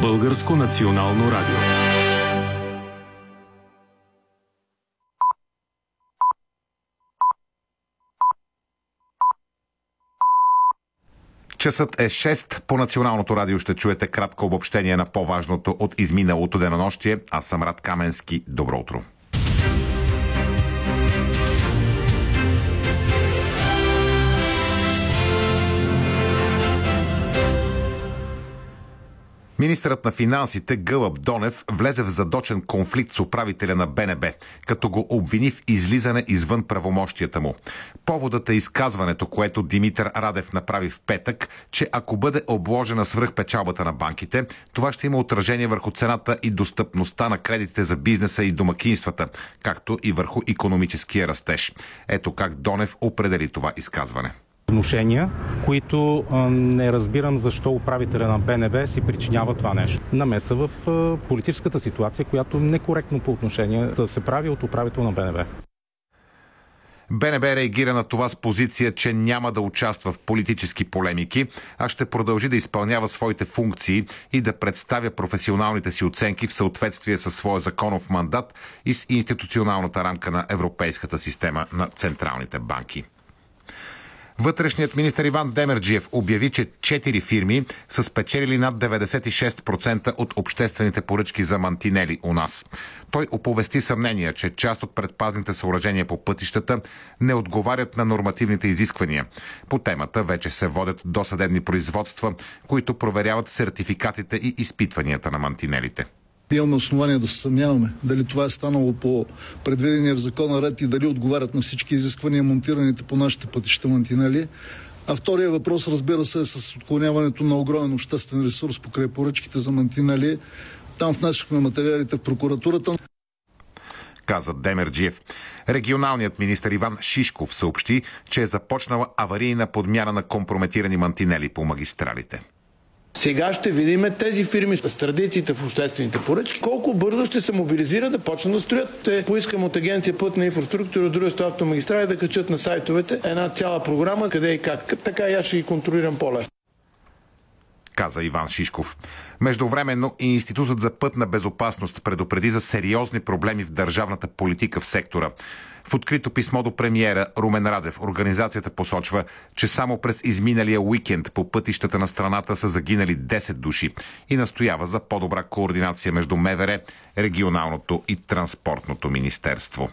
Българско национално радио. Часът е 6. По Националното радио ще чуете кратко обобщение на по-важното от изминалото денонощие. Аз съм Рад Каменски. Добро утро. Министърът на финансите Гълъб Донев влезе в задочен конфликт с управителя на БНБ, като го обвини в излизане извън правомощията му. Поводът е изказването, което Димитър Радев направи в петък, че ако бъде обложена свръхпечалбата на банките, това ще има отражение върху цената и достъпността на кредитите за бизнеса и домакинствата, както и върху икономическия растеж. Ето как Донев определи това изказване. Отношения, които не разбирам защо управителя на БНБ си причинява това нещо. Намеса в политическата ситуация, която некоректно по отношение да се прави от управител на БНБ. БНБ реагира на това с позиция, че няма да участва в политически полемики, а ще продължи да изпълнява своите функции и да представя професионалните си оценки в съответствие със своя законов мандат и с институционалната рамка на европейската система на централните банки. Вътрешният министър Иван Демерджиев обяви, че 4 фирми са спечелили над 96% от обществените поръчки за мантинели у нас. Той оповести съмнения, че част от предпазните съоръжения по пътищата не отговарят на нормативните изисквания. По темата вече се водят досъдебни производства, които проверяват сертификатите и изпитванията на мантинелите. Имаме основания да се съмняваме дали това е станало по предвидения в закона ред и дали отговарят на всички изисквания монтираните по нашите пътища мантинели. А втория въпрос, разбира се, е с отклоняването на огромен обществен ресурс покрай поръчките за мантинели. Там внесохме материалите в прокуратурата. Каза Демерджиев. Регионалният министър Иван Шишков съобщи, че е започнала аварийна подмяна на компрометирани мантинели по магистралите. Сега ще видим тези фирми с традициите в обществените поръчки, колко бързо ще се мобилизират да почнат да строят. Те поискам от Агенция Пътна инфраструктура, от друга страна автомагистрали да качат на сайтовете една цяла програма, къде и как. Така и аз ще ги контролирам по-лесно. Каза Иван Шишков. Междувременно и Институтът за пътна безопасност предупреди за сериозни проблеми в държавната политика в сектора. В открито писмо до премиера Румен Радев организацията посочва, че само през изминалия уикенд по пътищата на страната са загинали 10 души и настоява за по-добра координация между МВР, регионалното и транспортното министерство.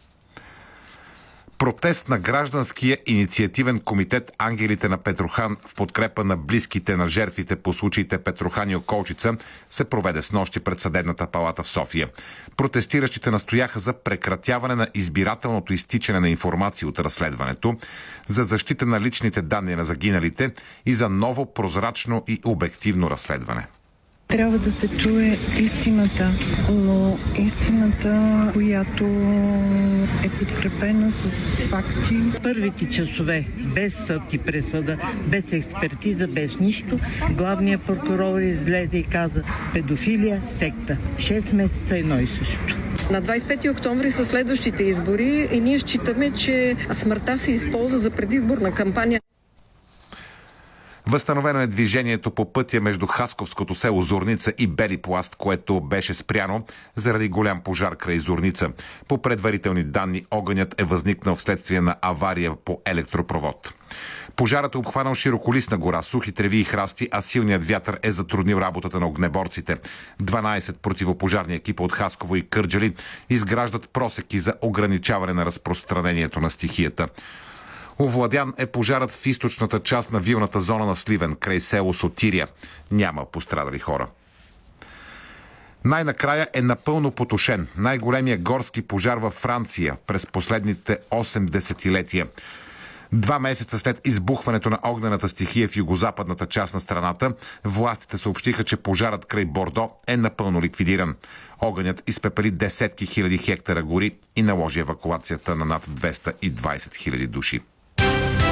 Протест на гражданския инициативен комитет Ангелите на Петрохан в подкрепа на близките на жертвите по случаите Петрохан и Околчица се проведе снощи пред Съдебната палата в София. Протестиращите настояха за прекратяване на избирателното изтичане на информация от разследването, за защита на личните данни на загиналите и за ново прозрачно и обективно разследване. Трябва да се чуе истината, но истината, която е подкрепена с факти. Първите часове, без съд и присъда, без експертиза, без нищо, главният прокурор излезе и каза: педофилия, секта. 6 месеца едно и също. На 25 октомври са следващите избори и ние считаме, че смъртта се използва за предизборна кампания. Възстановено е движението по пътя между Хасковското село Зорница и Бели пласт, което беше спряно заради голям пожар край Зорница. По предварителни данни огънят е възникнал вследствие на авария по електропровод. Пожарът е обхванал широколистна гора, сухи треви и храсти, а силният вятър е затруднил работата на огнеборците. 12 противопожарни екипа от Хасково и Кърджали изграждат просеки за ограничаване на разпространението на стихията. Овладян е пожарът в източната част на вилната зона на Сливен, край село Сотирия. Няма пострадали хора. Най-накрая е напълно потушен най-големия горски пожар във Франция през последните 8 десетилетия. 2 месеца след избухването на огнената стихия в югозападната част на страната, властите съобщиха, че пожарът край Бордо е напълно ликвидиран. Огънят изпепели десетки хиляди хектара гори и наложи евакуацията на над 220 000 души.